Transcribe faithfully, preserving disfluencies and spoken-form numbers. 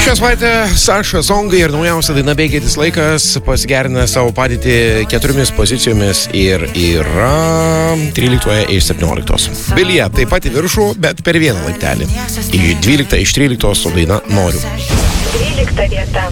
Šią savaitę Saša Songai ir naujausia daina Bėgėtis laikas pasigerina savo padėtį keturiomis pozicijomis ir yra tryliktoje iš septynioliktos. Bilija taip pat į viršų, bet per vieną laiptelį. Į dvyliktą iš tryliktos su daina Noriu. dvylikta vieta.